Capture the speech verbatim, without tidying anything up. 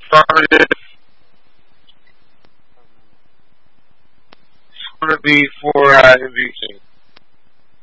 Affirmative. It's going to be for uh, M V P.